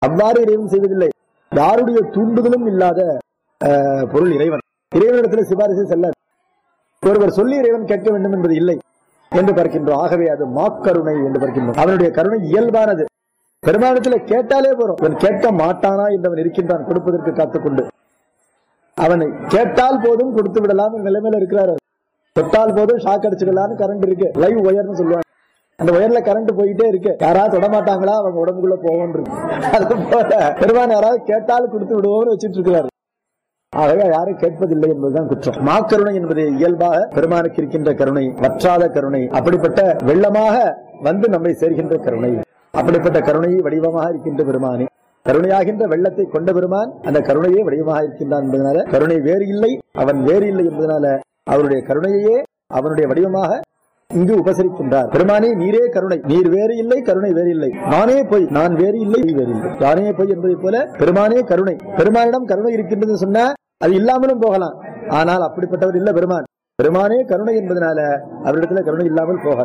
அவ்வாறு இறைவன் செய்வதில்லை. யாருடைய தூண்டுதலும் இல்லாத பொருள் இறைவன். இறைவனிடத்தில் சிபாரிசு செல்ல ஒருவர் சொல்லி இறைவன் கேட்க வேண்டும் என்பது இல்லை என்று பார்க்கின்றோம். ஆகவே அது மாக்கருணை என்று பார்க்கின்றோம். அவனுடைய கருணை இயல்பானது. பெருமானத்தில் கேட்டாலே போறோம். அவன் கேட்க மாட்டானா என்றவன் இருக்கின்றான் கொடுப்பதற்கு காத்துக்கொண்டு. அவனை கேட்டால் போதும் கொடுத்து விடலாம் நிலைமையில இருக்கிறார். தொட்டால் போதும் ஷாக் அடிச்சுக்கலான்னு கரண்ட் இருக்கு. லைவ் ஒயர்னு சொல்லுவாங்க. அந்த ஒயர்ல கரண்ட் போயிட்டே இருக்கு. யாராவது தொடமாட்டாங்களா அவங்க உடம்புக்குள்ள போவோம். அது போல பெருமான் யாராவது கேட்டாலும் கொடுத்து விடுவோம்னு வச்சிட்டு இருக்கிறாரு. ஆகவே யாரும் கேட்பதில்லை என்பதுதான் குற்றம். மாக்கருணை என்பது இயல்பாக பெருமானுக்கு இருக்கின்ற கருணை, வற்றாத கருணை. அப்படிப்பட்ட வெள்ளமாக வந்து நம்மை சேர்கின்ற கருணை. அப்படிப்பட்ட கருணையை வடிவமாக இருக்கின்ற பெருமானே, கருணையாகின்ற வெள்ளத்தை கொண்ட பெருமான் அந்த கருணையே வடிவமாக இருக்கின்றான் என்பதனால கருணை வேறு இல்லை, அவன் வேறு இல்லை என்பதனால அவருடைய கருணையே அவனுடைய வடிவமாக இங்கு உபசரிக்கின்றார். பெருமானே நீரே கருணை, நீர் வேறு இல்லை, கருணை வேறு இல்லை. நானே பொய், நான் வேறு இல்லை, நீ வேறு இல்லை. நானே பொய் என்பதை போல பெருமானே கருணை. பெருமானிடம் கருணை இருக்கின்றது சொன்னா அது இல்லாமலும் போகலாம். ஆனால் அப்படிப்பட்டவர் இல்ல பெருமான். பெருமானே கருணை என்பதனால அவரிடத்துல கருணை இல்லாமல் போக.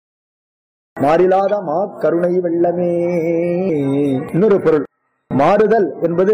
மாறிலாத மா கருணை வெள்ளமே. இன்னொரு பொருள் மாறுதல் என்பது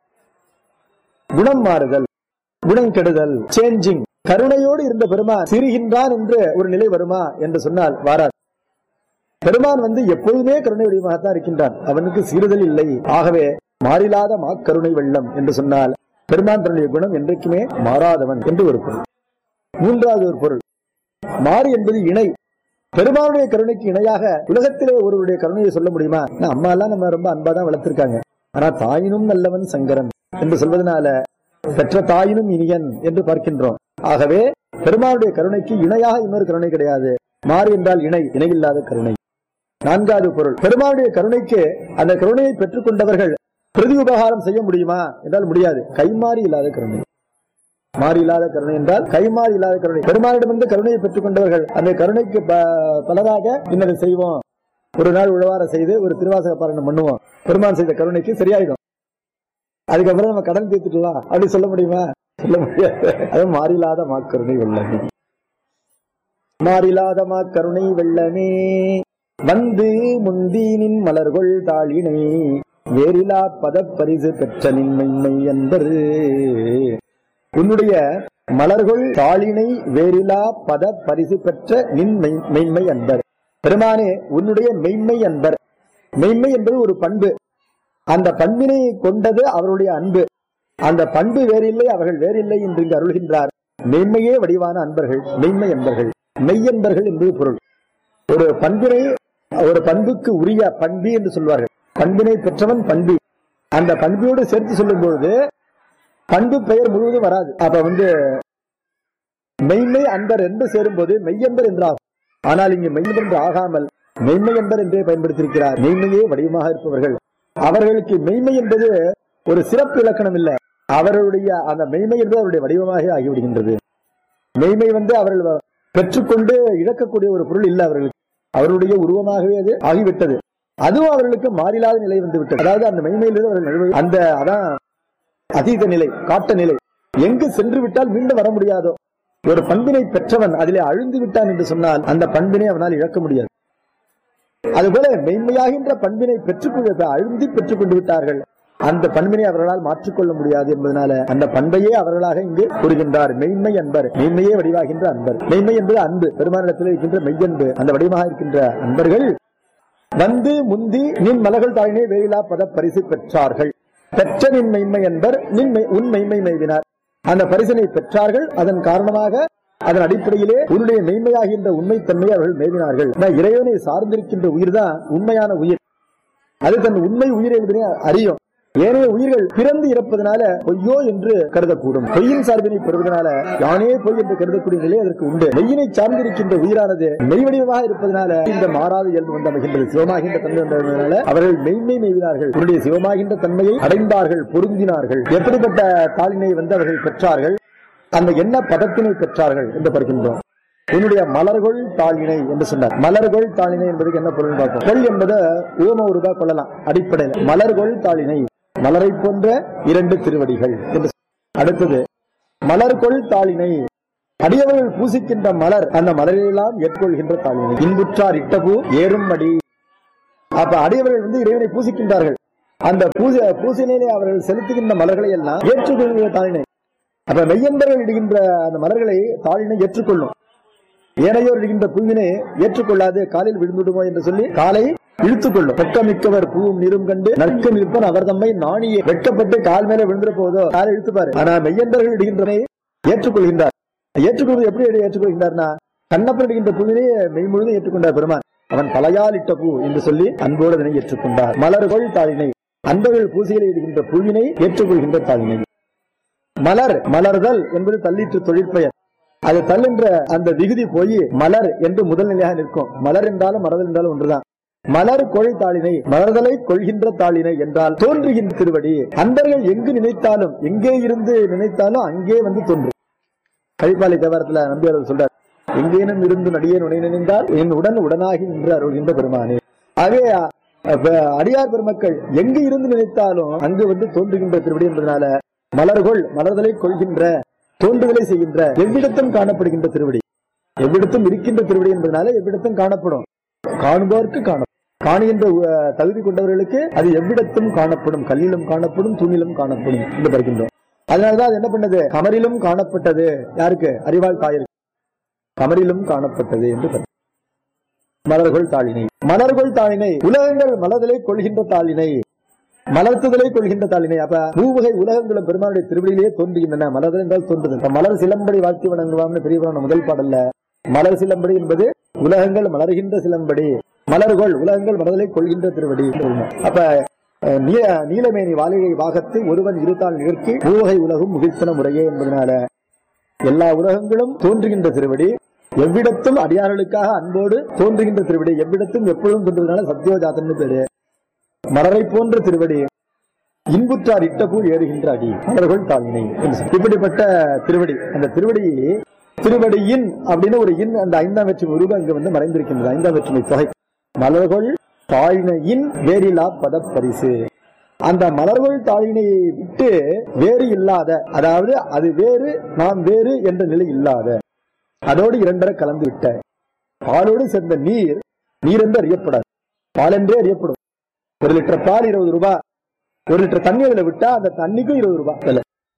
குணம் மாறுதல், குணம் கெடுதல், சேஞ்சிங். கருணையோடு இருந்த பெருமான் சிறுகின்றான் என்று ஒரு நிலை வருமா என்று சொன்னால் வாராது. பெருமான் எப்பொழுதுமே கருணை வடிவமாகத்தான் இருக்கின்றான். அவனுக்கு சீறுதல் இல்லை. ஆகவே மாறிலாத மாக்கருணை வெள்ளம் என்று சொன்னால் பெருமான் தன்னுடைய குணம் என்றைக்குமே மாறாதவன் என்று ஒரு பொருள். மூன்றாவது ஒரு பொருள் மாறி என்பது இணை. பெருமானுடைய கருணைக்கு இணையாக உலகத்திலே ஒருவருடைய கருணையை சொல்ல முடியுமா? அம்மா எல்லாம் நம்ம ரொம்ப அன்பா தான் வளர்த்திருக்காங்க. ஆனா தாயினும் நல்லவன் சங்கரன் என்று சொல்வதனால பெற்ற தாயினும் இனியன் என்று பார்க்கின்றோம். ஆகவே பெருமானுடைய கருணைக்கு இணையாக இன்னொரு கருணை கிடையாது. மாறி என்றால் இணை, இணையில்லாத கருணை. நான்காவது பொருள் பெருமானுடைய கருணைக்கு அந்த கருணையை பெற்றுக் கொண்டவர்கள் பிரதி உபகாரம் செய்ய முடியுமா என்றால் முடியாது. கைமாறி இல்லாத கருணை. மாறி இல்லாத கருணை என்றால் கைமாறி இல்லாத கருணை. பெருமானிடமிருந்து கருணையை பெற்றுக் கொண்டவர்கள் அந்த கருணைக்கு பலராக இன்னதை செய்வோம். ஒரு நாள் உழவார செய்து ஒரு திருவாசக பாராயணம் பண்ணுவோம். பெருமான் செய்த கருணைக்கு சரியாயிடும். அதுக்கப்புறம் நம்ம கடன் தீர்த்துக்கலாம் அப்படி சொல்ல முடியுமா? சொல்ல முடியாது. அது மாறிலாத மாக்கருணை வெள்ளமே. மாறிலாத மாக்கருணை வெள்ளமே வந்து முந்தீனின் மலர்கொள் தாளினை வேறிலா பதப்பரிசு பெற்ற நின்மை என்பது. உன்னுடைய மலர்கொள் தாளினை வேறிலா பத பரிசு பெற்ற மெய்மை அன்பர். பெருமானே உன்னுடைய மெய்மை அன்பர். மெய்மை என்பது ஒரு பண்பு. அந்த பண்பினை கொண்டது அவருடைய அன்பு. அந்த பண்பு வேறில்லை, அவர்கள் வேறில்லை என்று இங்கு அருள்கின்றார். மெய்மையே வடிவான அன்பர்கள் மெய்மை அன்பர்கள், மெய்யன்பர்கள் என்பது பொருள். ஒரு பண்பினை ஒரு பண்புக்கு உரிய பண்பி என்று சொல்வார்கள். பண்பினை பெற்றவன் பண்பி. அந்த பண்பியோடு சேர்த்து சொல்லும் பொழுது பண்பு பெயர் முழுவதும் வராது. அப்ப மெய்மை அன்பர் என்று சேரும் போது மெய்யன்பர் என்றாகும். ஆனால் இங்கு மெய்யன்பர் என்று ஆகாமல் மெய்மை அன்பர் என்றே பயன்படுத்தியிருக்கிறார். மெய்மையே வடிவமாக இருப்பவர்கள். அவர்களுக்கு மெய்மை என்பது ஒரு சிறப்பு இலக்கணம் இல்லை. அவர்களுடைய அந்த மெய்மை என்பது அவருடைய வடிவமாக ஆகிவிடுகின்றது. மெய்மை அவர்கள் பெற்றுக்கொண்டு இழக்கக்கூடிய ஒரு பொருள் இல்லை. அவர்களுக்கு அவருடைய உருவமாகவே அது ஆகிவிட்டது. அதுவும் அவர்களுக்கு மாறிலாத நிலை வந்துவிட்டது. அதாவது அந்த மெய்மையிலிருந்து அவர்கள் அந்த அதான் அதீத நிலை, காட்ட நிலை. எங்கு சென்று விட்டால் மீண்டும் வர முடியாதோ. ஒரு பண்பினை பெற்றவன் அதிலே அழிந்து விட்டான் என்று சொன்னால் அந்த பண்பினை அவனால் இழக்க முடியாது. அதுபோல மெய்மையாகின்ற பண்பினை அழுந்தி பெற்றுக் கொண்டு விட்டார்கள். அந்த பண்பினை அவர்களால் மாற்றிக்கொள்ள முடியாது என்பதனால அந்த பண்பையே அவர்களாக இங்கு கூறுகின்றார். மெய்மை அன்பர், மெய்மையே வடிவாகின்ற அன்பர். மெய்மை என்பது அன்பு, பெருமானிடத்தில் இருக்கின்ற மெய்யன்பு. அந்த வடிவமாக இருக்கின்ற அன்பர்கள் வந்து முந்தி நின் மலர்கள் தாயினை வேறிலா பத பரிசு பெற்றார்கள். பெற்ற நின் மெய்மை அன்பர் உன் மெய்மை மெய்வினார். அந்த பரிசனை பெற்றார்கள். அதன் காரணமாக அதன் அடிப்படையிலே உன்னுடைய மெய்மையாகின்ற உண்மைத்தன்மையை அவர்கள் மேவினார்கள். இறைவனை சார்ந்திருக்கின்ற உயிர் தான் உண்மையான உயிர். அது தன் உண்மை உயிர் என்பதனை அறியும். ஏனைய உயிர்கள் பிறந்து இறப்பதனால பொய்யோ என்று கருதக்கூடும். பொய்யின் சார்பினை பெறுவதனால யானே பொய் என்று கருதக்கூடிய நிலை அதற்கு உண்டு. மெய்யினை சார்ந்திருக்கின்ற உயிரானது மெய்வடிவமாக இருப்பதனால இந்த மாறாத இயல்பு அமைகின்றது. சிவமாகின்ற தன்மை வந்ததனால அவர்கள் மெய்மை மெய்வினார்கள். உன்னுடைய சிவமாகின்ற தன்மையை அடைந்தார்கள், பொருந்தினார்கள். எப்படிப்பட்ட தாளினை அவர்கள் பெற்றார்கள்? அந்த என்ன பதத்தினை பெற்றார்கள் என்று பார்க்கின்றோம். உன்னுடைய மலர்கொள் தாளினை என்று சொன்னார். மலர்கொள் தாளினை என்பதுக்கு என்ன பொருள் பார்ப்போம். கொள் என்பதை ஊம உருவா கொள்ளலாம். அடிப்படையில் மலர்கொள் தாளினை, மலரை போன்ற இரண்டு திருவடிகள் என்று. அடுத்தது மலர்கொள் தாளினை, அடியவர்கள் பூசிக்கின்ற மலர், அந்த மலரெல்லாம் ஏற்கொள்கின்ற தாளினை. இன்புற்றார் இட்டபூ ஏறும் அடி. அப்ப அடியவர்கள் இறைவனை பூசிக்கின்றார்கள். அந்த பூசையிலே அவர்கள் செலுத்துகின்ற மலர்களை எல்லாம் ஏற்றுக்கொள்கிற தாளினை. அப்ப மெய்யன்பர்கள் இடுகின்ற அந்த மலர்களை தாளினை ஏற்றுக்கொள்ளும். ஏனையோர் இடுகின்ற பூவினை ஏற்றுக்கொள்ளாது, காலில் விழுந்துடுமோ என்று சொல்லி காலை இழுத்துக் கொள்ளும். வெட்கமிக்கவர் பூவும் நீரும் கண்டு நற்கம் இருப்பன் அவர் தம்மை நாணியே. வெட்கப்பட்டு கால் மேல விழுந்துட போதோ காலை இழுத்துப்பாரு. ஆனா மெய்யன்பர்கள் இடுகின்றனை ஏற்றுக்கொள்கின்றார். ஏற்றுக்கொள்வது எப்படி ஏற்றுக்கொள்கின்றார்னா, கண்ணப்பன் இடுகின்ற பூவினை மெய் முழுதும் ஏற்றுக்கொண்டார் பெருமான். அவன் தலையால் இட்ட பூ என்று சொல்லி அன்போடு அதனை ஏற்றுக்கொண்டார். மலர்கள் தாளினை, அன்பர்கள் பூசையில் இடுகின்ற பூவினை ஏற்றுக்கொள்கின்ற தாளினை. மலர், மலர்தல் என்பது தள்ளிற்று தொழிற்பெயர். அது தள்ளுன்ற அந்த விகுதி போய் மலர் என்று முதல் நிலையாக நிற்கும். மலர் என்றாலும் மலர்தல் என்றாலும் ஒன்றுதான். மலர் கொள் தாளினை, மலர்தலை கொள்கின்ற தாளினை என்றால் தோன்றுகின்ற திருவடி. அன்பர்கள் எங்கு நினைத்தாலும், எங்கே இருந்து நினைத்தாலும் அங்கே வந்து தோன்றும். கழிப்பாலை தேவாரத்துல நம்பியார் சொல்றார், எங்கேனும் இருந்து நடிகை நுணை நினைந்தால் என் உடன் உடனாகி நின்று அருள்கின்ற பெருமானே. ஆகவே அடியார் பெருமக்கள் எங்கு இருந்து நினைத்தாலும் அங்கு வந்து தோன்றுகின்ற திருவடி என்பதனால மலர்கள் மலர்தலை கொள்கின்ற, தோன்றுதலை செய்கின்ற, எவ்விடத்தும் காணப்படுகின்ற திருவடி. எவ்விடத்தும் இருக்கின்ற திருவடி என்பதனால எவ்விடத்தும் காணப்படும். காணுபவருக்கு காணப்படும். காணுகின்ற தகுதி கொண்டவர்களுக்கு அது எவ்விடத்தும் காணப்படும். கல்லிலும் காணப்படும், தூணிலும் காணப்படும் என்று வருகின்றோம். அதனாலதான் அது என்ன பண்ணது, கமரிலும் காணப்பட்டது. யாருக்கு? அறிவாள் தாயிற்கு கமரிலும் காணப்பட்டது என்று. மலர்கள் தாளினை, மலர்கள் தாளினை உலகங்கள் மலர்தலை கொள்கின்ற தாளினை, மலர்த்துதலை கொள்கின்ற தாளினை. அப்ப மூவகை உலகங்களும் பெருமானுடைய திருவடியிலேயே தோன்றுகின்றன. மலர்தல் என்றால் தோன்றுதல். மலர் சிலம்படி வாழ்த்தி வணங்குவாம்னு பெரியவரான முதல் பாடல்ல மலர் சிலம்படி என்பது உலகங்கள் மலர்கின்ற சிலம்படி, மலர்கள் உலகங்கள் மலர்தலை கொள்கின்ற திருவடி. அப்ப நீலமேனி வாலிகை வாகத்து ஒருவன் இருத்தால் நிகழ்ச்சி மூவகை உலகும் முகிழ்த்தன முறையே என்பதனால எல்லா உலகங்களும் தோன்றுகின்ற திருவடி. எவ்விடத்தும் அடியார்களுக்காக அன்போடு தோன்றுகின்ற திருவடி. எவ்விடத்தும் எப்பொழுதும் தோன்றுவதனால சத்யோஜாதன் பேரு. மலரை போன்ற திருவடி. இன்புற்றார் இட்ட பூ ஏறுகின்ற அடி, மலர்கள் தாளினை. இப்படிப்பட்ட திருவடி. அந்த திருவடியின் அப்படின்னு ஒரு இன், அந்த 5ஆம் வேற்றுமை உருவம் இங்க வந்து மறைந்திருக்கின்றது. 5ஆம் வேற்றுமை தொகை. மலர்கள் தாளினையின் வேறிலா பத பரிசு. அந்த மலர்கள் தாளினையை விட்டு வேறு இல்லாத, அதாவது அது வேறு நாம் வேறு என்ற நிலை இல்லாத, அதோடு இரண்டரை கலந்து விட்ட பாலோடு சேர்ந்த நீர், நீர் என்று அறியப்படாது, பால் என்றே அறியப்படும். 1 லிட்டர் பால் 20 ரூபாய். 1 லிட்டர் தண்ணி அதுல விட்டா அந்த தண்ணிக்கும் 20 ரூபாய்.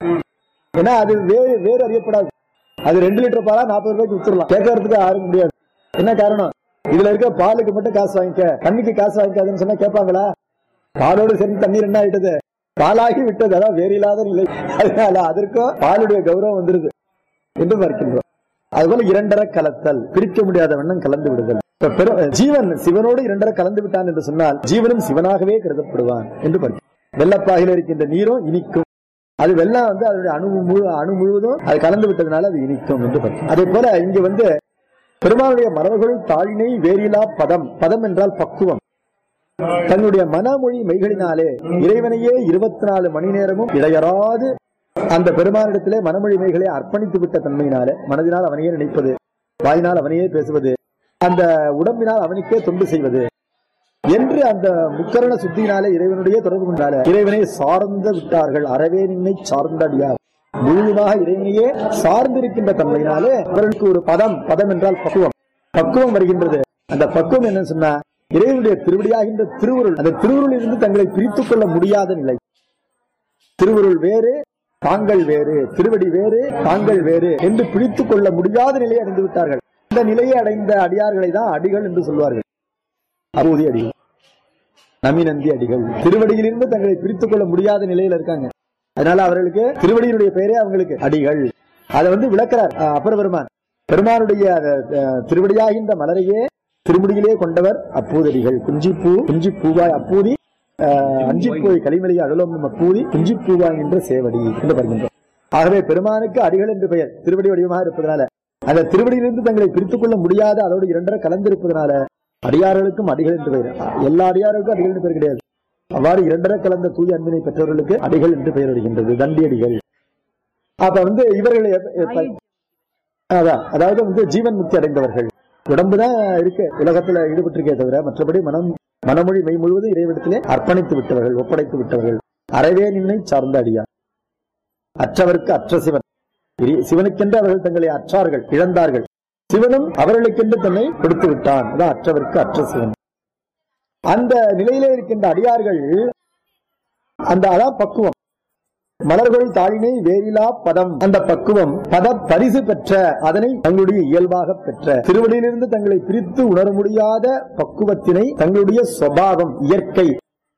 ஏன்னா அது வேறு அறியப்படாது. அது 2 லிட்டர் பாலா 40 ரூபாய்க்கு வித்துடலாம். கேட்கறதுக்கு யாரும் முடியாது. என்ன காரணம்? இதுல இருக்க பாலுக்கு மட்டும் காசு வாங்கிக்க, தண்ணிக்கு காசு வாங்கிக்காதுன்னு சொன்னா கேட்பாங்களா? பாலோடு சேர்ந்து தண்ணீர் என்ன ஆயிட்டது, பாலாகி விட்டது. அதான் வேறில்லாத நிலை. அதனால அதற்கும் பாலுடைய கௌரவம் வந்துருது என்று பார்க்கின்றோம். அதுபோல இரண்டரை கலத்தல், பிரிக்க முடியாத வண்ணம் கலந்து விடுதல். ஜீவன் சிவனோடு இரண்டரை கலந்து விட்டான் என்று சொன்னால் ஜீவனும் சிவனாகவே கருதப்படுவான் என்று பார்க்கிறோம். வெள்ளப்பாகில இருக்கின்ற நீரும் இனிக்கும். அது வெள்ளம் வந்து அதனுடைய அணு முழுவதும் அது கலந்து விட்டதுனால அது இனிக்கும் என்று பார்க்கிறோம். அதே போல இங்க வந்து பெருமானுடைய மலர்கள் தாளினை வேறிலா பதம். பதம் என்றால் பக்குவம். தன்னுடைய மனமொழி மெய்களினாலே இறைவனையே 24 மணி நேரமும் இடையறாது அந்த பெருமானிடத்திலே மனமொழி மெய்களை அர்ப்பணித்து விட்ட தன்மையினாலே, மனதினால் அவனையே நினைப்பது, வாயினால் அவனையே பேசுவது, அந்த உடம்பினால் அவனுக்கே தொண்டு செய்வது என்று அந்த முக்கரண சுத்தியினாலே இறைவனுடைய தொடர்பு கொண்டாலே இறைவனை சார்ந்து விட்டார்கள். அறவே நின்னை சார்ந்தடியார். முழுவதுமாக இறைவனையே சார்ந்திருக்கின்ற தன்மையினாலே அவர்களுக்கு ஒரு பதம். பதம் என்றால் பக்குவம். பக்குவம் வருகின்றது. அந்த பக்குவம் என்ன சொன்னா, இறைவனுடைய திருவடியாகின்ற திருவுருள். அந்த திருவுருளில் இருந்து தங்களை பிரித்துக் கொள்ள முடியாத நிலை. திருவுருள் வேறு, தாங்கள் வேறு, திருவடி வேறு, தாங்கள் வேறு என்று பிரித்துக் கொள்ள முடியாத நிலையை அடைந்து விட்டார்கள். இந்த நிலையை அடைந்த அடியார்களை தான் அடிகள் என்று சொல்வார்கள். அபூதி அடிகள், நமிநந்தி அடிகள். திருவடியிலிருந்து தங்களை பிரித்துக் கொள்ள முடியாத நிலையில இருக்காங்க. அதனால அவர்களுக்கு திருவடியினுடைய பெயரே அவங்களுக்கு அடிகள். அதை வந்து விளக்கிறார் அப்பர் பெருமான். பெருமானுடைய திருவடியாகின்ற மலரையே திருமுடியிலே கொண்டவர் அப்பூதடிகள். குஞ்சி பூவாய் அப்பூதி, அஞ்சிப்போய் களிமலையை அருளும் அப்பூதி, குஞ்சி பூவாய் என்ற சேவடி என்று வருகின்றோம். ஆகவே பெருமானுக்கு அடிகள் என்று பெயர், திருவடி வடிவமாக இருப்பதனால. அந்த திருவடியிலிருந்து தங்களை பிரித்துக் கொள்ள முடியாத, அதோடு இரண்டரை கலந்திருப்பதனால அடியார்களுக்கும் அடிகள் என்று பெயர். எல்லா அடியாருக்கும் அடிகள் என்று பெயர் கிடையாது. அவ்வாறு இரண்டரை கலந்த தூய அன்பினை பெற்றவர்களுக்கு அடிகள் என்று பெயர் வருகின்றது, தண்டி அடிகள். அப்ப வந்து இவர்கள் அதாவது வந்து ஜீவன் முக்தி அடைந்தவர்கள். உடம்புதான் இருக்கு உலகத்துல ஈடுபட்டிருக்கே தவிர மற்றபடி மனமொழி மெய் முழுவதும் இறைவிடத்திலே அர்ப்பணித்து விட்டவர்கள், ஒப்படைத்து விட்டவர்கள். அறவே நின்னை சார்ந்த அடியார். அற்றவருக்கு அற்ற சிவன். சிவனுக்கென்று அவர்கள் தங்களை அற்றார்கள், இழந்தார்கள். சிவனும் அவர்களுக்கென்று தன்னை கொடுத்து விட்டான். அதான் அற்றவருக்கு அற்ற சிவன். அந்த நிலையிலே இருக்கின்ற அடியார்கள் அதான் பக்குவம். மலர்கொள் தாளினை வேறிலா பதம், அந்த பக்குவம் பத பரிசு பெற்ற, அதனை தங்களுடைய இயல்பாக பெற்ற, திருவடியிலிருந்து தங்களை பிரித்து உணர முடியாத பக்குவத்தினை தங்களுடைய சுபாவம் இயற்கை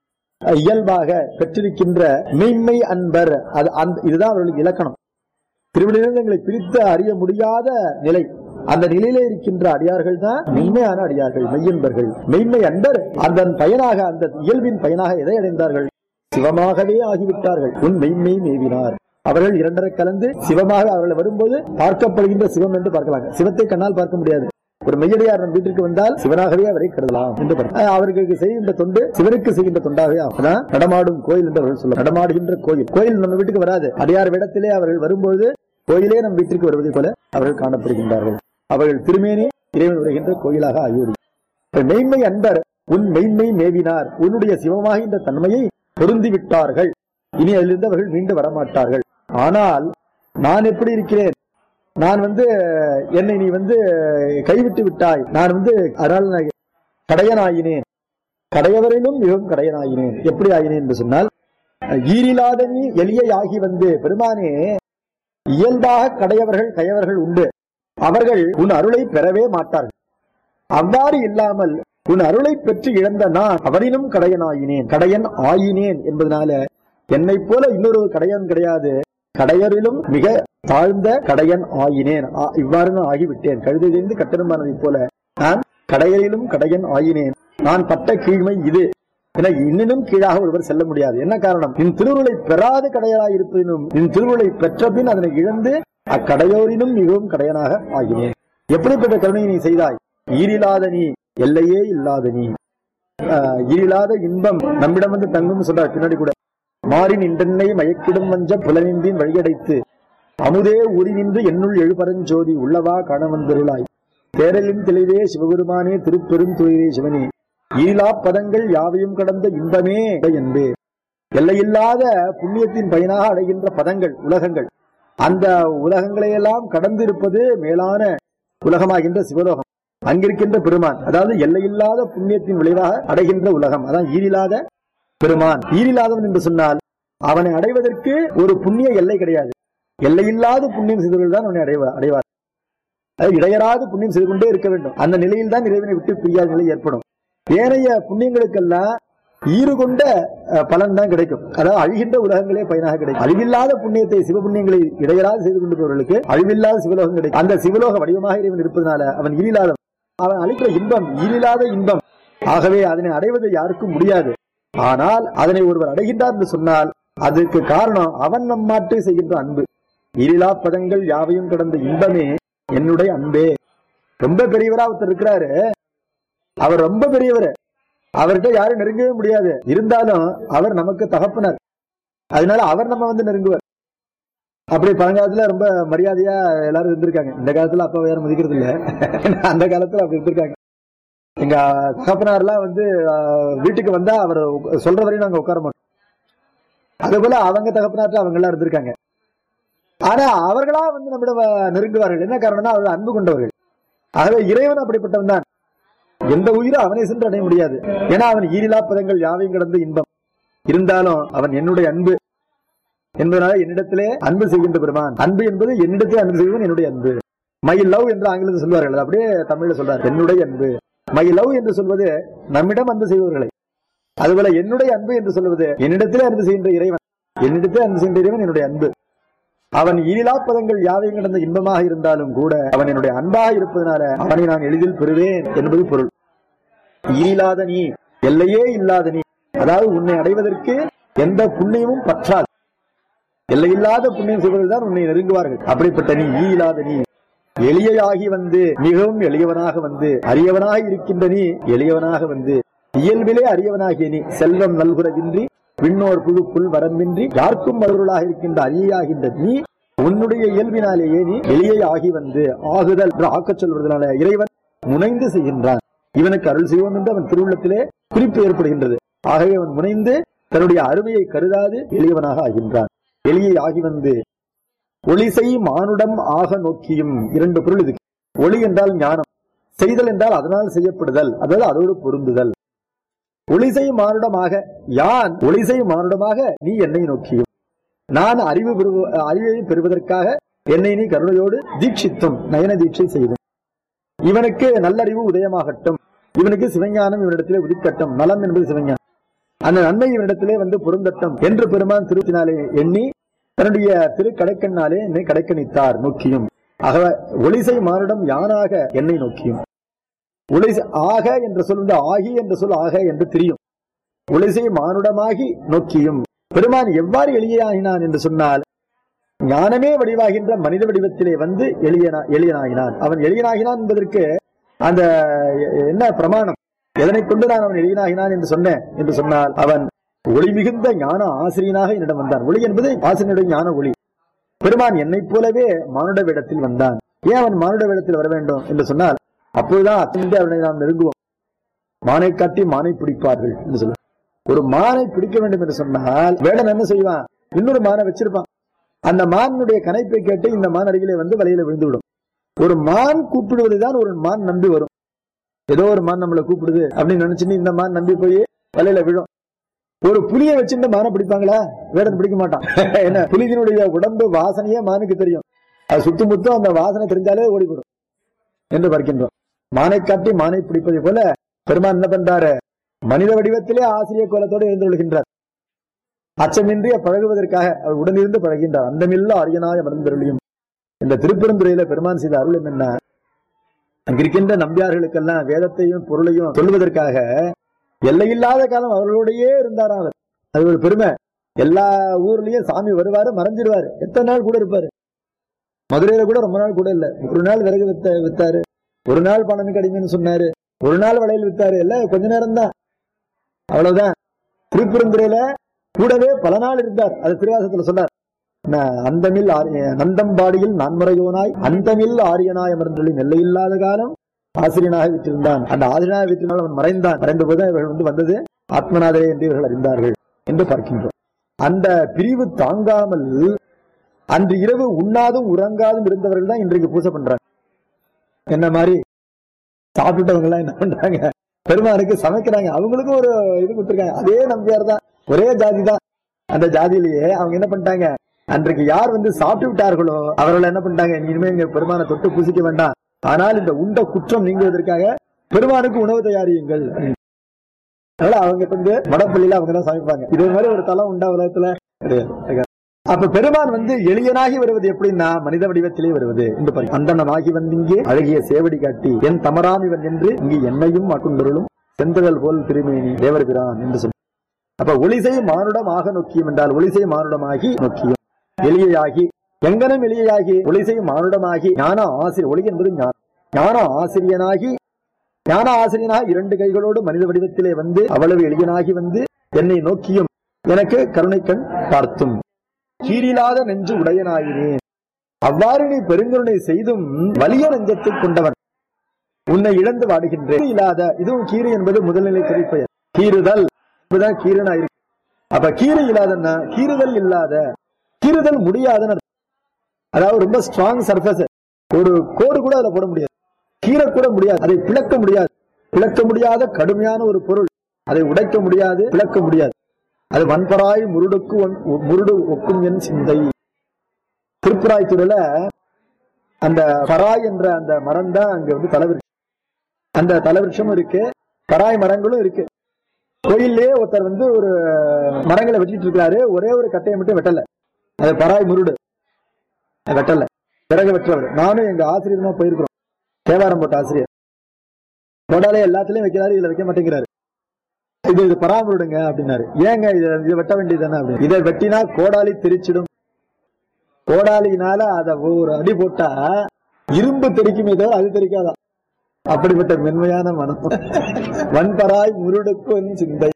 இயல்பாக பெற்றிருக்கின்ற மெய்மை அன்பர். இதுதான் அவர்களுக்கு இலக்கணம். திருவடியிலிருந்து தங்களை பிரித்து அறிய முடியாத நிலை, அந்த நிலையிலே இருக்கின்ற அடியார்கள் தான் மெய்மையான அடியார்கள், மெய்யன்பர்கள். மெய்மை அன்பர் அதன் பயனாக, அந்த இயல்பின் பயனாக எதை அடைந்தார்கள்? சிவமாகவே ஆகிவிட்டார்கள். உன் மெய்மை மேவினார். அவர்கள் இரண்டரை கலந்து சிவமாக அவர்கள் வரும்போது பார்க்கப்படுகின்ற சிவம் என்று பார்க்கலாம். சிவத்தை கண்ணால் பார்க்க முடியாது. ஒரு மெய்யடியார் நம் வீட்டிற்கு வந்தால் சிவனாகவே அவரை கருதலாம் என்று அவர்களுக்கு செய்கின்ற தொண்டு சிவனுக்கு செய்கின்ற தொண்டாகவே ஆகுதான். நடமாடும் கோயில் என்று அவர்கள் சொல்ல, நடமாடுகின்ற கோயில். கோயில் நம்ம வீட்டுக்கு வராது, அடியார் விடத்திலே அவர்கள் வரும்போது கோயிலே நம் வீட்டிற்கு வருவதை போல அவர்கள் காணப்படுகின்றார்கள். அவர்கள் திருமேனி இறைவன் வருகின்ற கோயிலாக ஆகிவிடும். மெய்மை அன்பர் உன் மெய்மை மேவினார். உன்னுடைய சிவமாகின்ற தன்மையை பொருந்தி விட்டார்கள். இனி அதிலிருந்து அவர்கள் மீண்டு வரமாட்டார்கள். ஆனால் நான் எப்படி இருக்கிறேன்? நான் என்னை நீ கைவிட்டு விட்டாய். நான் அதனால் கடையனாயினேன். கடையவரிலும் மிகவும் கடையனாயினேன். எப்படி ஆயினேன் என்று சொன்னால், ஈரிலாத நீ எளியை ஆகி பெருமானே, இயல்பாக கடையவர்கள் உண்டு. அவர்கள் உன் அருளை பெறவே மாட்டார்கள். அவ்வாறு இல்லாமல் உன் அருளை பெற்று இழந்த நான் அவரினும் கடையனாயினேன், கடையன் ஆயினேன் என்பதனால என்னை போல இன்னொரு கடையன் கிடையாது. கடையரிலும் மிக தாழ்ந்த கடையன் ஆயினேன். இவ்வாறு நான் ஆகிவிட்டேன். கழுதை தெரிந்து கட்டணமானதை போல நான் கடையரிலும் கடையன் ஆயினேன். நான் பட்ட கீழ்மை இது. என இன்னும் கீழாக ஒருவர் செல்ல முடியாது. என்ன காரணம்? என் திருவுருளை பெறாது கடையராய் இருப்பினும் என் திருவுருளை பெற்ற பின் அதனை இழந்து அக்கடையோரினும் மிகவும் கடையனாக ஆகினேன். எப்படிப்பட்ட கருணையை நீ செய்தாய்? ஈரில்லாத நீ, எல்லையே இல்லாத நீ. ஈரில்லாத இன்பம் நம்மிடம் தங்கும் சொல்றார் பின்னாடி கூட. மாறின் இன்றென்னை மயக்கிடும் வஞ்ச புலனின்றின் வழியடைத்து அமுதே உரி நின்று என்னுள் எழுபரஞ்சோதி உள்ளவா காணவந்தருளாய். தேரலின் தெளிவே சிவபெருமானே, திருப்பெரும் துயிலே சிவனே, ஈரிலா பதங்கள் யாவையும் கடந்த இன்பமே என்பே. எல்லையில்லாத புண்ணியத்தின் பயனாக அடைகின்ற பதங்கள், உலகங்கள், அந்த உலகங்களையெல்லாம் கடந்து இருப்பது மேலான உலகமாகின்ற சிவலோகம். அங்கிருக்கின்ற பெருமான், அதாவது எல்லையில்லாத புண்ணியத்தின் விளைவாக அடைகின்ற உலகம், அதான் ஈரில்லாத பெருமான். ஈரில்லாதவன் என்று சொன்னால் அவனை அடைவதற்கு ஒரு புண்ணிய எல்லை கிடையாது. எல்லையில்லாத புண்ணியம் செய்தவர்கள் தான் அவனை அடைவார். அது இடையராது புண்ணியம் செய்து கொண்டே இருக்க வேண்டும். அந்த நிலையில் தான் இறைவனை விட்டு பிரியாத நிலை ஏற்படும். ஏனைய புண்ணியங்களுக்கெல்லாம் ஈறு கொண்ட பலன் தான் கிடைக்கும். அதாவது அழிகின்ற உலகங்களே பயனாக கிடைக்கும். அழிவில்லாத புண்ணியத்தை, சிவபுண்ணியங்களை இடையராது செய்து கொண்டிருப்பவர்களுக்கு அழிவில்லாத சிவலோகம் கிடைக்கும். அந்த சிவலோக வடிவமாக இறைவன் இருப்பதனால அவன் ஈரில்லாதவன். அவன் அளிக்கிற இன்பம் ஈரில்லாத இன்பம். ஆகவே அதனை அடைவது யாருக்கும் முடியாது. ஆனால் அதனை ஒருவர் அடைகின்றார் என்று சொன்னால் அதற்கு காரணம் அவன் நம்மாட்டு செய்கின்ற அன்பு. ஈரிலா பதங்கள் யாவையும் கடந்த இன்பமே என்னுடைய அன்பே. ரொம்ப பெரியவரா ஒருத்தர் இருக்கிறாரு, அவர் ரொம்ப பெரியவர், அவர்கிட்ட யாரும் நெருங்கவே முடியாது. இருந்தாலும் அவர் நமக்கு தகப்பனர், அதனால அவர் நம்ம நெருங்குவார். அப்படி பழங்காலத்துல ரொம்ப மரியாதையா எல்லாரும் இருந்திருக்காங்க. இந்த காலத்துல அப்ப யாரும் மதிக்கிறது இல்ல, அந்த காலத்துல அப்படி இருந்திருக்காங்க. எங்க தகப்பனார்லாம் வீட்டுக்கு வந்தா அவர் சொல்ற வரையும் நாங்க உட்கார மாட்டோம். அதே போல அவங்க தகப்பனார்ல அவங்க எல்லாம் இருந்திருக்காங்க. ஆனா அவர்களா நம்மிடம் நெருங்குவார்கள். என்ன காரணம்னா அவர்கள் அன்பு கொண்டவர்கள். ஆகவே இறைவன் அப்படிப்பட்டவன் தான். எந்த உயிரும் அவனை சென்று அடைய முடியாது. ஏன்னா அவன் ஈரிலா பதங்கள் யாவையும் கடந்த இன்பம். இருந்தாலும் அவன் என்னுடைய அன்பு என்பதனால என்னிடத்திலே அன்பு செய்கின்ற பெருமான். அன்பு என்பது என்னிடத்திலே அன்பு செய்வன் என்னுடைய அன்பு. மை லவ் என்று ஆங்கிலத்தில் சொல்வார்கள், அப்படியே தமிழ்ல சொல்றார் என்னுடைய அன்பு. மை லவ் என்று சொல்வது நம்மிடம் அன்பு செய்பவர்களை. அதுபோல என்னுடைய அன்பு என்று சொல்வது என்னிடத்திலே அன்பு செய்கின்ற இறைவன். என்னிடத்திலே அன்பு செய்கின்ற இறைவன் என்னுடைய அன்பு. அவன் ஈரிலா பதங்கள் யாவையும் கடந்த இன்பமாக இருந்தாலும் கூட அவன் என்னுடைய அன்பாக இருப்பதனால அவனை நான் எளிதில் பெறுவேன் என்பது பொருள். ஈரில்லாத நீ, எல்லையே இல்லாத நீ, அதாவது உன்னை அடைவதற்கு எந்த புண்ணியமும் பற்றாது. எல்லையில்லாத புண்ணியம் செய்வர்கள் தான் உன்னை நெருங்குவார்கள். அப்படிப்பட்ட நீ ஈரில்லாத நீ, எளியாகி மிகவும் எளியவனாக அரியவனாக இருக்கின்ற நீ, எளியவனாக இயல்பிலே அரியவனாகிய நீ, செல்வம் நல்குறவின்றி விண்ணோர் புழுப்புள் வரம்பின்றி யாருக்கும் மறுபொருளாக இருக்கின்ற அரியாகின்ற நீ, உன்னுடைய இயல்பினாலேயே நீ எளியை ஆகி ஆகுதல் ஆக்கச் சொல்வதனால இறைவன் முனைந்து செய்கின்றான். இவனுக்கு அருள் செய்வோம் என்று அவன் திருவுள்ளத்திலே குறிப்பு ஏற்படுகின்றது. ஆகவே அவன் முனைந்து தன்னுடைய அருமையை கருதாது எளியவனாக ஆகின்றான். எளியை ஆகி ஒளிசை மானுடம் ஆக நோக்கியும். இரண்டு பொருள் இதுக்கு. ஒளி என்றால் ஞானம், செய்தல் என்றால் அதனால் செய்யப்படுதல், அதாவது அதோடு பொருந்துதல். ஒளிசை மானுடமாக யான் ஒளிசை மானுடமாக நீ என்னை நோக்கியும் நான் அறிவை பெறுவதற்காக என்னை நீ கருணையோடு தீட்சித்தும் நயன தீட்சை செய்தும் இவனுக்கு நல்லறிவு உதயமாகட்டும், இவனுக்கு சிவஞானம் இவனிடத்திலே உதிக்கட்டும், நலம் என்பது சிவஞானம், அந்த நன்மை இவனிடத்திலே பொருந்தட்டும் என்று பெருமான் திருத்தினாலே எண்ணி தன்னுடைய திருக்கடைக்கண்ணாலே என்னை கடைக்கணித்தார் நோக்கியும். ஆக ஒளிசை மானுடம் யானாக என்னை நோக்கியும். ஒளிசை ஆக என்ற சொல் ஆகி என்ற சொல் ஆக என்று தெரியும். ஒளிசை மானுடமாகி நோக்கியும் பெருமான் எவ்வாறு எளியாகினான் என்று சொன்னால், ஞானமே வடிவாகின்ற மனித வடிவத்திலே எளியனாகினான். அவன் எளியனாகினான் என்பதற்கு அந்த என்ன பிரமாணம், எதனை கொண்டு நான் அவன் எளியனாகினான் என்று சொன்னேன் என்று சொன்னால், அவன் ஒளி மிகுந்த ஞான ஆசிரியனாக என்னிடம் வந்தான். ஒளி என்பது ஆசிரியனுடைய ஞான ஒளி. பெருமான் என்னைப் போலவே மானுட வேடத்தில் வந்தான். ஏன் அவன் மானுட வேடத்தில் வர வேண்டும் என்று சொன்னால், அப்போதுதான் அத்தனை அவனை நாம் நெருங்குவோம். மானை காட்டி மானை பிடிப்பார்கள் என்று சொல்ல. ஒரு மானை பிடிக்க வேண்டும் என்று சொன்னால் வேடன் என்ன செய்வான், இன்னொரு மானை வச்சிருப்பான். அந்த மானுடைய கனைப்பை கேட்டு இந்த மான் அருகிலே வலையில விழுந்துவிடும். ஒரு மான் கூப்பிடுவதுதான் ஒரு மான் நம்பி வரும். ஏதோ ஒரு மான் நம்மளை கூப்பிடுது அப்படின்னு நினைச்சுன்னு இந்த மான் நம்பி போய் வலையில விழும். ஒரு புலியை வச்சுட்டு மானை பிடிப்பாங்களா? வேடன் பிடிக்க மாட்டான். என்ன, புலியினுடைய உடம்பு வாசனையே மானுக்கு தெரியும். அது சுத்தமுத்தும் அந்த வாசனை தெரிஞ்சாலே ஓடிவிடும் என்று பார்க்கின்றோம். மானை காட்டி மானை பிடிப்பதை போல பெருமான் என்ன பண்றாரு, மனித வடிவத்திலே ஆசிரியர் கோலத்தோடு எழுந்துள்கின்றார். அச்சமின்றி பழகுவதற்காக அவர் உடனிருந்து பழகின்றார். அந்தமில்ல அரியனாய மருந்தருளியும். இந்த திருப்பெருந்துறையில பெருமான் செய்த அருளும் என்ன, அங்கிருக்கின்ற நம்பியார்களுக்கெல்லாம் வேதத்தையும் பொருளையும் சொல்லுவதற்காக எல்லையில்லாத காலம் அவர்களோடையே இருந்தார். அவர் அது ஒரு பெருமை. எல்லா ஊர்லயும் சாமி வருவாரு, மறைஞ்சிருவாரு, எத்தனை நாள் கூட இருப்பாரு. மதுரையில கூட ரொம்ப நாள் கூட இல்ல. ஒரு நாள் விறகு வித்தாரு, ஒரு நாள் பணம் கடிமைன்னு சொன்னாரு, ஒரு நாள் வளையல் வித்தாரு, எல்லாம் கொஞ்ச நேரம் தான், அவ்வளவுதான். திருப்பெருந்துறையில கூடவே பல நாள் இருந்தார். அது திருவாசகத்துல சொன்னார், அந்தமில் நந்தம்பாடியில் நான்முறையோனாய் அந்தமில் ஆரியனாய் அமர்ந்தொழி நெல்லையில்லாத காலம் ஆசிரியனாக விட்டிருந்தான். அந்த ஆசிரியனாக விட்டிருந்தால் அவன் மறைந்தான். மறைந்த போது இவர்கள் வந்தது ஆத்மநாதரே என்று இவர்கள் அறிந்தார்கள் என்று பார்க்கின்றோம். அந்த பிரிவு தாங்காமல் அன்று இரவு உண்ணாதும் உறங்காதும் இருந்தவர்கள் தான் இன்றைக்கு பூசை பண்றாங்க. என்ன மாதிரி சாப்பிட்டவங்க எல்லாம் என்ன பண்றாங்க, பெருமானுக்கு சமைக்கிறாங்க. அவங்களுக்கும் ஒரு இது கொடுத்துருக்காங்க. அதே நம்பியார் தான், ஒரே ஜாதி தான். அந்த ஜாதியிலேயே அவங்க என்ன பண்ணிட்டாங்க, அன்றைக்கு யார் சாப்பிட்டு விட்டார்களோ அவர்கள் என்ன பண்ணிட்டாங்க, இனிமே இங்க பெருமானை தொட்டு பூசிக்க வேண்டாம், ஆனால் இந்த உண்ட குற்றம் நீங்குவதற்காக பெருமானுக்கு உணவு தயாரியுங்கள். அதனால அவங்க வடப்பள்ளியில அவங்க தான் சமைப்பாங்க. இதே மாதிரி ஒரு தலம் உண்டா உலகத்துல கிடையாது. அப்ப பெருமான் எளியனாகி வருவது எப்படின்னா மனித வடிவத்திலே வருவது என்று பாருங்க. அந்தனாகி இங்கே அழகிய சேவடி காட்டி என் தமராம் இவன் என்று இங்கு என்னையும் ஆட்கொண்டருளும் செந்தழல் போல் திருமேனி தேவர் பிரான் என்று சொல்ல. அப்ப ஒளிசை மானுடமாக நோக்கியும் என்றால் ஒளிசை மானுடமாகி நோக்கியும் எளியாகி எங்கனம் எளியாகி ஒளிசை மானுடமாகி ஞான ஆசிரியர். ஒளி என்பது ஞான ஆசிரியனாகி ஞான ஆசிரியனாக இரண்டு கைகளோடு மனித வடிவத்திலே அவ்வளவு எளியனாகி என்னை நோக்கியும் எனக்கு கருணை கண் பார்த்தும் கீரில்லாத நெஞ்சு உடையனாயினேன். அவ்வாறு நீ பெருங்கருணை செய்தும் வலிய நெஞ்சத்தை கொண்டவன் உன்னை இழந்து வாடுகின்றேன். இல்லாத இதுவும் கீறு என்பது முதல்நிலை குறிப்பெயர். கீறுதல் என்பதுதான் கீரனாயிருக்கு. அப்ப கீறு இல்லாதன்னா கீறுதல் இல்லாத, கீறுதல் முடியாத, அதாவது ரொம்ப ஸ்ட்ராங் சர்ஃபேஸ், ஒரு கோடு கூட அதுல போட முடியாது, கீறக்கூட முடியாது, அதை பிளக்க முடியாது. பிளக்க முடியாத கடுமையான ஒரு பொருள், அதை உடைக்க முடியாது, பிளக்க முடியாது. அது வன்பராய் முருடு ஒக்கும் என் சிந்தை. திருப்புராய்த்துறையில அந்த பராய் என்ற அந்த மரம் தான் அங்க தலைவிருஷம். அந்த தலைவிருஷமும் இருக்கு, பராய் மரங்களும் இருக்கு. கோயிலே ஒருத்தர் ஒரு மரங்களை வச்சுட்டு இருக்காரு, ஒரே ஒரு கட்டையை மட்டும் வெட்டல, அது பராய் முருடு வெட்டல, விறகு வெற்றவர். நானும் எங்க ஆசிரியருமா போயிருக்கிறோம், தேவாரம் போட்ட ஆசிரியர். கோடாலே எல்லாத்திலையும் வைக்கிறாரு, இதுல வைக்க மாட்டேங்கிறாரு. இது பராமரிடுங்க அப்படின்னாரு. ஏங்க இதை வெட்ட வேண்டியதானே அப்படின்னு. இதை வெட்டினா கோடாலி தெரிச்சிடும். கோடாலினால அத ஒரு அடி போட்டா இரும்பு தெரிக்குமே தவிர அது தெரிக்காதான். அப்படிப்பட்ட மென்மையான மனம். வன்பராய் முருடுக்கு சிந்தை.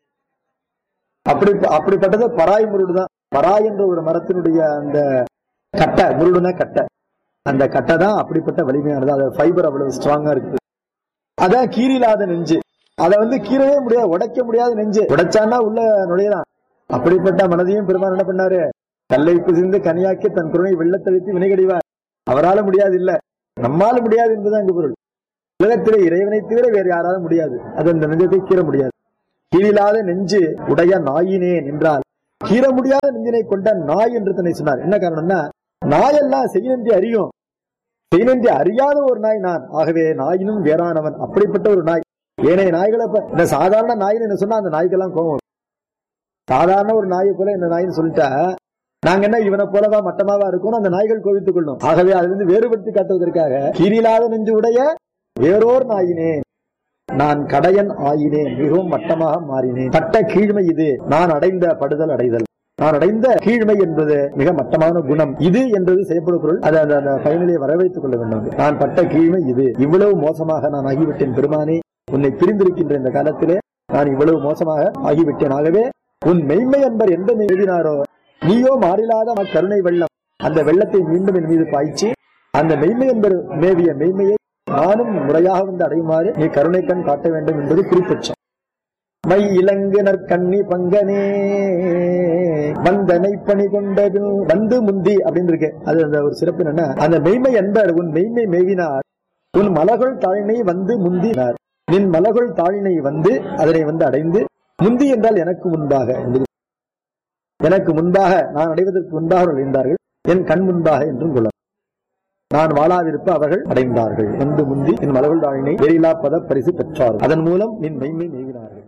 அப்படிப்பட்டது பராய் முருடுதான். பராய் என்ற ஒரு மரத்தினுடைய அந்த கட்டை, முருடுனா கட்டை, அந்த கட்டை தான் அப்படிப்பட்ட வலிமையானது. அது ஃபைபர் அவ்வளவு ஸ்ட்ராங்கா இருக்கு. அதான் கீரில்லாத நெஞ்சு. அதை கீறவே முடியாது, உடைக்க முடியாது நெஞ்சு. உடைச்சான்னா உள்ள நுழையலாம். அப்படிப்பட்ட மனதையும் பெருமான் என்ன பண்ணாரு, கல்லை பிசிந்து கனியாக்கி தன் குருணை வெள்ளத்தழித்து வினைகடிவார். அவரால முடியாது இல்ல, நம்மால முடியாது என்பதுதான் இங்கு பொருள். உலகத்திலே இறைவனை தவிர வேறு யாராலும் முடியாது. அது அந்த நெஞ்சத்தை கீற முடியாது. கீழில்லாத நெஞ்சு உடைய நாயினேன் என்றால் கீற முடியாத நெஞ்சினை கொண்ட நாய் என்று தன்னை சொன்னார். என்ன காரணம்னா, நாயெல்லாம் செய்நன்றி அறியும், செய்நன்றி அறியாத ஒரு நாய் நான். ஆகவே நாயினும் வேறானவன், அப்படிப்பட்ட ஒரு நாய். ஏனைய நாய்களை இந்த சாதாரண நாயின்னு என்ன சொன்னா அந்த நாய்க்கெல்லாம் கோபம். சாதாரண ஒரு நாயை போல இந்த நாயின்னு சொல்லிட்டா நாங்க என்ன இவனை போலவா மட்டமாவா இருக்கும், அந்த நாய்கள் கோவித்துக் கொள்ளும். ஆகவே அதிலிருந்து வேறுபடுத்தி காட்டுவதற்காக கீழில்லாத நெஞ்சு உடைய வேறோர் நாயினேன், நான் கடையன் ஆயினேன், மிகவும் மட்டமாக மாறினேன். பட்ட கீழ்மை இது, நான் அடைந்த படுதல் அடைதல். நான் அடைந்த கீழ்மை என்பது மிக மட்டமான குணம். இது என்பது செய்யப்படும் பொருள். அதை அந்த பயனிலே வரவைத்துக் கொள்ள வேண்டும். நான் பட்ட கீழ்மை இது, இவ்வளவு மோசமாக நான் ஆகிவிட்டேன் பெருமானே, உன்னை பிரிந்திருக்கின்ற இந்த காலத்திலே நான் இவ்வளவு மோசமாக ஆகிவிட்டேன். ஆகவே உன் மெய்மை என்பர் எந்த எழுதினாரோ நீயோ மாறிலாத கருணை வெள்ளம், அந்த வெள்ளத்தை மீண்டும் என் மீது பாய்ச்சி அந்த மெய்மை என்பர் மேவிய மெய்மையை நானும் முறையாக வந்து அடையுமாறு நீ கருணை கண் காட்ட வேண்டும் என்பது குறிப்பட்சம். மை இலங்கு நற்கண்ணி பங்கனே வந்தனை பணி கொண்டது வந்து முந்தி அப்படின்னு இருக்கு. அது அந்த ஒரு சிறப்பு என்னன்னா, அந்த மெய்மை என்பர் உன் மெய்மை மேவினார், உன் மலகுள் தாழினை வந்து முந்தினார். நின் மலகுள் தாழினை வந்து அதனை வந்து அடைந்து, முந்தி என்றால் எனக்கு முன்பாக, எனக்கு முன்பாக நான் அடைவதற்கு முன்பாக அடைந்தார்கள், என் கண் முன்பாக என்றும் கொள்ள நான் வாழாதிருப்ப அவர்கள் அடைந்தார்கள். வந்து முந்தி என் மலகுள் தாழினை வெறிலா பத பரிசு பெற்றார்கள், அதன் மூலம் நின் மெய்மை மேவினார்கள்.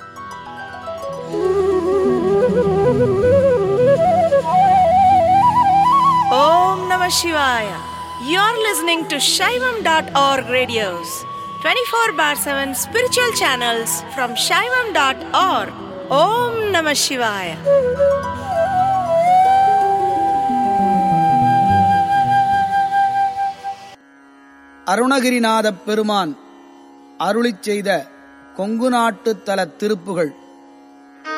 Om Namah Shivaya. You're listening to Shaivam.org radios, 24/7 spiritual channels from Shaivam.org. Om Namah Shivaya. Arunagirinatha பெருமான் அருளிச் செய்த கொங்கு நாட்டு தல திருப்புகள்